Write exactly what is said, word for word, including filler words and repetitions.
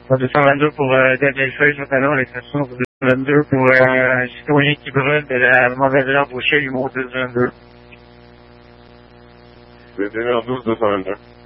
deux cent vingt-deux pour euh, Daniel Feuille, notamment l'exception de deux cent vingt-deux pour euh, un citoyen qui brûle de la mauvaise heure bouchée, humour deux cent vingt-deux. C'est numéro douze deux cent vingt-deux.